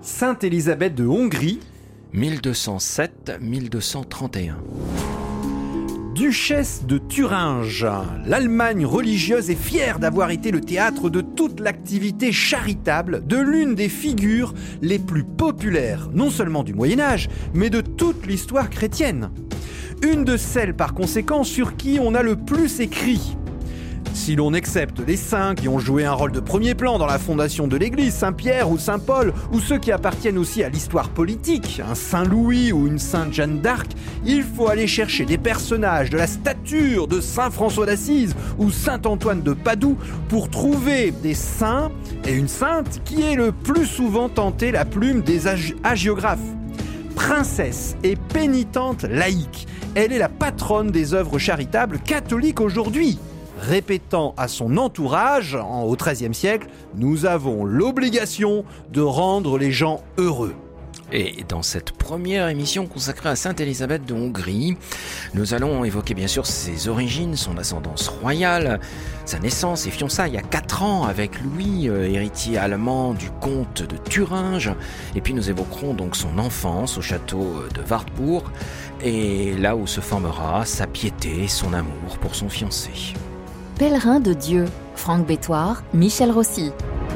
Sainte Élisabeth de Hongrie, 1207-1231. Duchesse de Thuringe, l'Allemagne religieuse est fière d'avoir été le théâtre de toute l'activité charitable de l'une des figures les plus populaires, non seulement du Moyen-Âge, mais de toute l'histoire chrétienne. Une de celles, par conséquent, sur qui on a le plus écrit. Si l'on accepte les saints qui ont joué un rôle de premier plan dans la fondation de l'Église, Saint-Pierre ou Saint-Paul, ou ceux qui appartiennent aussi à l'histoire politique, un Saint-Louis ou une Sainte Jeanne d'Arc, il faut aller chercher des personnages de la stature de Saint-François d'Assise ou Saint-Antoine de Padoue pour trouver des saints et une sainte qui ait le plus souvent tenté la plume des hagiographes. Princesse et pénitente laïque, elle est la patronne des œuvres charitables catholiques aujourd'hui. Répétant à son entourage, au XIIIe siècle, nous avons l'obligation de rendre les gens heureux. Et dans cette première émission consacrée à Sainte Élisabeth de Hongrie, nous allons évoquer bien sûr ses origines, son ascendance royale, sa naissance et fiançailles il y a 4 ans avec Louis, héritier allemand du comte de Thuringe. Et puis nous évoquerons donc son enfance au château de Wartburg et là où se formera sa piété, son amour pour son fiancé. Pèlerin de Dieu, Franck Bétoir, Michel Rossi.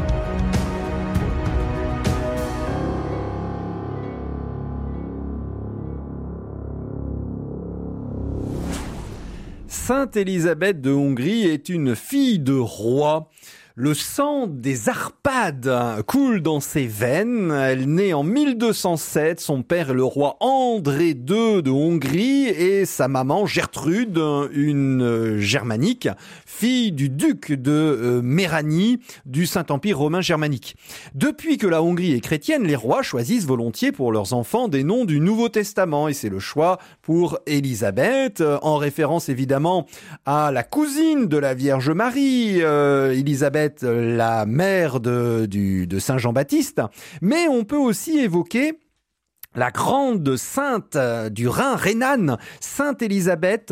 Sainte Élisabeth de Hongrie est une fille de roi. Le sang des Arpades coule dans ses veines. Elle naît en 1207. Son père est le roi André II de Hongrie et sa maman Gertrude, une germanique, fille du duc de Méranie du Saint-Empire romain germanique. Depuis que la Hongrie est chrétienne, les rois choisissent volontiers pour leurs enfants des noms du Nouveau Testament et c'est le choix pour Élisabeth, en référence évidemment à la cousine de la Vierge Marie, Élisabeth, la mère de Saint Jean-Baptiste, mais on peut aussi évoquer la grande sainte du Rhin rhénane, Sainte Élisabeth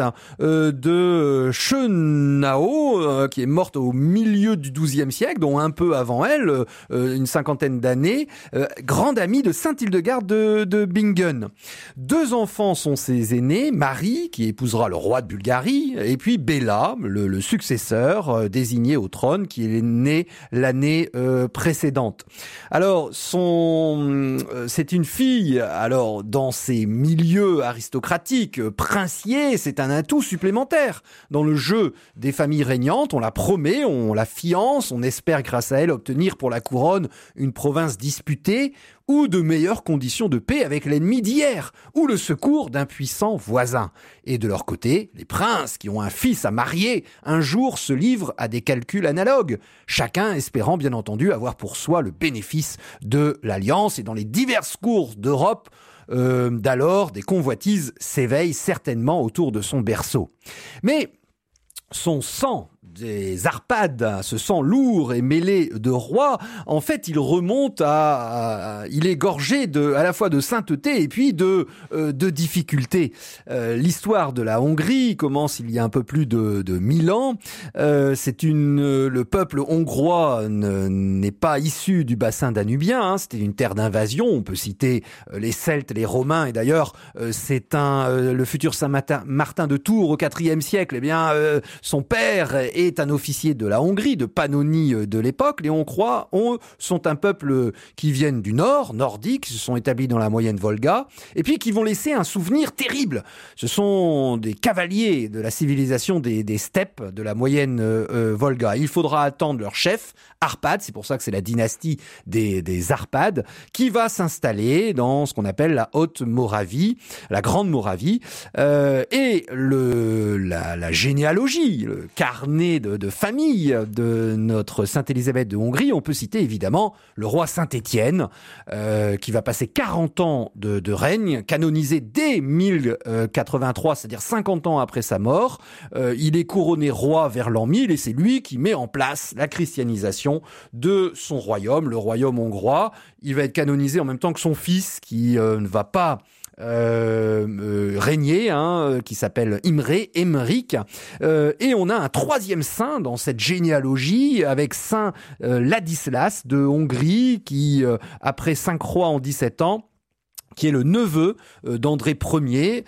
de Schönau, qui est morte au milieu du XIIe siècle, dont un peu avant elle, une 50aine d'années, grande amie de Sainte Hildegarde de Bingen. 2 enfants sont ses aînés, Marie, qui épousera le roi de Bulgarie, et puis Béla, le successeur désigné au trône, qui est né l'année précédente. Alors, c'est une fille. Alors, dans ces milieux aristocratiques, princiers, c'est un atout supplémentaire. Dans le jeu des familles régnantes, on la promet, on la fiance, on espère grâce à elle obtenir pour la couronne une province disputée ou de meilleures conditions de paix avec l'ennemi d'hier, ou le secours d'un puissant voisin. Et de leur côté, les princes qui ont un fils à marier, un jour se livrent à des calculs analogues, chacun espérant bien entendu avoir pour soi le bénéfice de l'alliance. Et dans les diverses cours d'Europe, d'alors, des convoitises s'éveillent certainement autour de son berceau. Mais son sang des Arpades, ce sang lourd et mêlé de roi, en fait, il remonte il est gorgé à la fois de sainteté et puis de difficultés. L'histoire de la Hongrie commence il y a un peu plus de 1000 ans. Le peuple hongrois n'est pas issu du bassin danubien, c'était une terre d'invasion. On peut citer les Celtes, les Romains, et d'ailleurs, le futur Saint Martin de Tours au IVe siècle. Eh bien, son père est un officier de la Hongrie, de Pannonie de l'époque. Les Hongrois sont un peuple qui viennent du nord, nordique, se sont établis dans la moyenne Volga, et puis qui vont laisser un souvenir terrible. Ce sont des cavaliers de la civilisation des steppes de la moyenne Volga. Il faudra attendre leur chef, Arpad, c'est pour ça que c'est la dynastie des Arpades, qui va s'installer dans ce qu'on appelle la Haute-Moravie, la Grande Moravie, et la généalogie, le carnet de famille de notre Sainte Élisabeth de Hongrie, on peut citer évidemment le roi Saint-Étienne, qui va passer 40 ans de règne, canonisé dès 1083, c'est-à-dire 50 ans après sa mort. Il est couronné roi vers l'an 1000 et c'est lui qui met en place la christianisation de son royaume, le royaume hongrois. Il va être canonisé en même temps que son fils qui ne va pas régné, qui s'appelle Émeric. Et on a un troisième saint dans cette généalogie avec saint Ladislas de Hongrie qui, après 5 rois en 17 ans, qui est le neveu d'André Ier,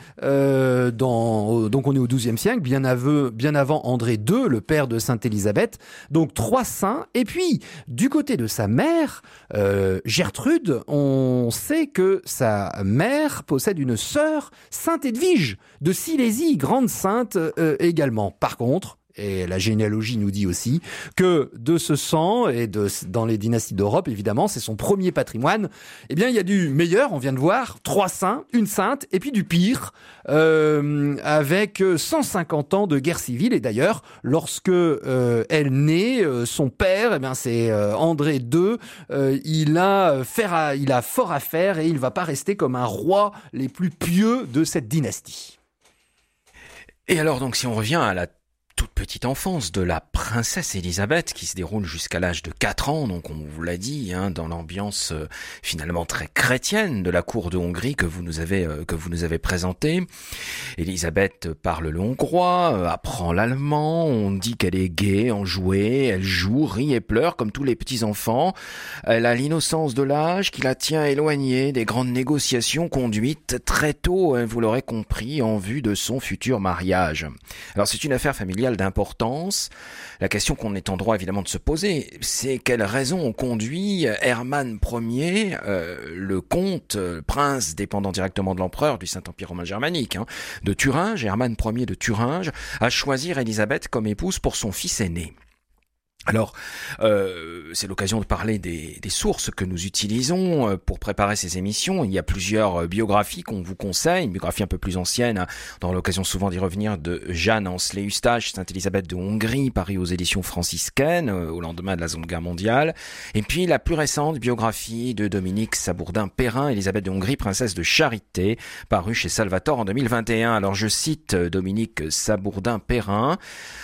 donc on est au XIIe siècle, bien avant André II, le père de Sainte Élisabeth. Donc 3 saints. Et puis, du côté de sa mère, Gertrude, on sait que sa mère possède une sœur, Sainte Edwige de Silésie, grande sainte également. Par contre, et la généalogie nous dit aussi que de ce sang et dans les dynasties d'Europe, évidemment, c'est son premier patrimoine. Eh bien, il y a du meilleur, on vient de voir, 3 saints, une sainte, et puis du pire, avec 150 ans de guerre civile. Et d'ailleurs, lorsque elle naît, son père, eh bien, c'est André II. Il a fort à faire et il va pas rester comme un roi les plus pieux de cette dynastie. Et alors, donc, si on revient à la toute petite enfance de la princesse Élisabeth qui se déroule jusqu'à l'âge de 4 ans, donc on vous l'a dit, dans l'ambiance finalement très chrétienne de la cour de Hongrie que vous nous avez présentée. Élisabeth parle le hongrois, apprend l'allemand, on dit qu'elle est gaie, enjouée, elle joue, rit et pleure comme tous les petits enfants. Elle a l'innocence de l'âge qui la tient éloignée des grandes négociations conduites très tôt, vous l'aurez compris, en vue de son futur mariage. Alors c'est une affaire familiale d'importance. La question qu'on est en droit évidemment de se poser, c'est quelles raisons ont conduit Hermann Ier, le comte, prince dépendant directement de l'empereur du Saint-Empire romain germanique, de Thuringe, Hermann Ier de Thuringe, à choisir Élisabeth comme épouse pour son fils aîné. Alors, c'est l'occasion de parler des sources que nous utilisons pour préparer ces émissions. Il y a plusieurs biographies qu'on vous conseille, une biographie un peu plus ancienne, dans l'occasion souvent d'y revenir, de Jeanne Ancelet-Eustache, Sainte Élisabeth de Hongrie, paru aux éditions franciscaines, au lendemain de la Seconde Guerre mondiale. Et puis la plus récente biographie de Dominique Sabourdin-Perrin, Élisabeth de Hongrie, princesse de Charité, parue chez Salvator en 2021. Alors je cite Dominique Sabourdin-Perrin.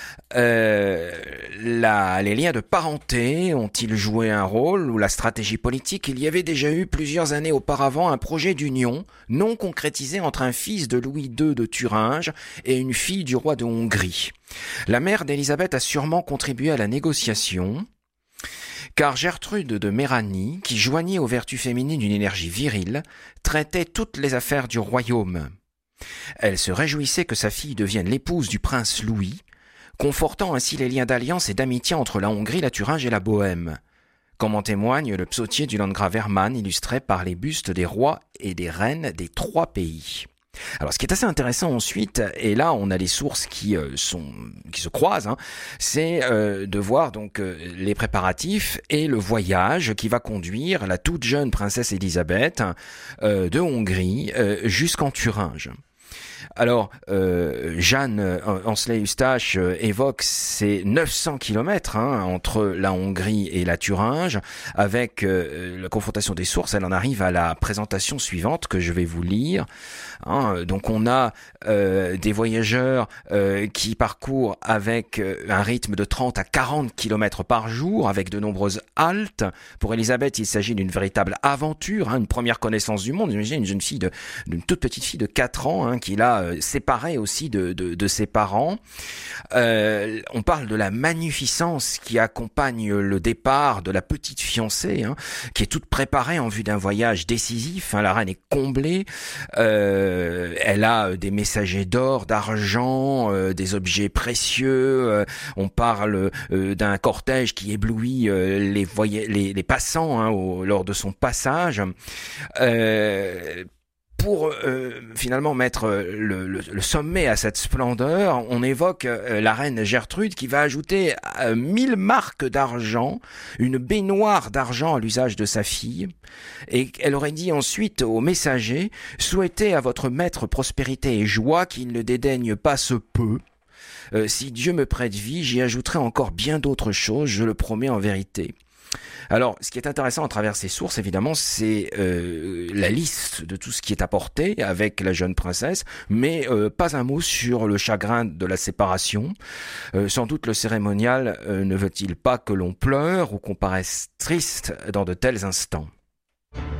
Les liens de parenté ont-ils joué un rôle ou la stratégie politique? Il y avait déjà eu plusieurs années auparavant un projet d'union non concrétisé entre un fils de Louis II de Thuringe et une fille du roi de Hongrie. La mère d'Élisabeth a sûrement contribué à la négociation, car Gertrude de Méranie, qui joignait aux vertus féminines une énergie virile, traitait toutes les affaires du royaume. Elle se réjouissait que sa fille devienne l'épouse du prince Louis, confortant ainsi les liens d'alliance et d'amitié entre la Hongrie, la Thuringe et la Bohême, comme en témoigne le psautier du landgrave Hermann, illustré par les bustes des rois et des reines des 3 pays. Alors, ce qui est assez intéressant ensuite, et là on a les sources qui se croisent, c'est de voir donc les préparatifs et le voyage qui va conduire la toute jeune princesse Élisabeth de Hongrie jusqu'en Thuringe. Alors, Jeanne Ancelet-Eustache évoque ces 900 kilomètres entre la Hongrie et la Thuringe. Avec la confrontation des sources, elle en arrive à la présentation suivante que je vais vous lire. Donc on a des voyageurs qui parcourent avec un rythme de 30 à 40 kilomètres par jour, avec de nombreuses haltes. Pour Élisabeth, il s'agit d'une véritable aventure, une première connaissance du monde. Imaginez d'une toute petite fille de 4 ans qui l'a séparée aussi de ses parents. On parle de la magnificence qui accompagne le départ de la petite fiancée, qui est toute préparée en vue d'un voyage décisif. La reine est comblée. Elle a des messagers d'or, d'argent, des objets précieux. On parle d'un cortège qui éblouit les passants lors de son passage. Pour finalement mettre le sommet à cette splendeur, on évoque la reine Gertrude qui va ajouter 1000 marques d'argent, une baignoire d'argent à l'usage de sa fille, et elle aurait dit ensuite au messager: « Souhaitez à votre maître prospérité et joie, qu'il ne dédaigne pas ce peu. Si Dieu me prête vie, j'y ajouterai encore bien d'autres choses, je le promets en vérité. » Alors, ce qui est intéressant à travers ces sources, évidemment, c'est la liste de tout ce qui est apporté avec la jeune princesse, mais pas un mot sur le chagrin de la séparation. Sans doute le cérémonial ne veut-il pas que l'on pleure ou qu'on paraisse triste dans de tels instants.